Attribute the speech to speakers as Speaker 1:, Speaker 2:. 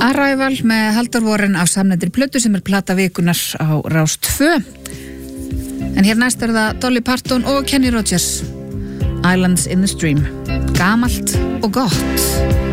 Speaker 1: Arrival með Halldór Warren af samnefndri plötu sem plata vikunar á Rás 2. En hér næst það Dolly Parton og Kenny Rogers, Islands in the Stream. Gamalt og gott.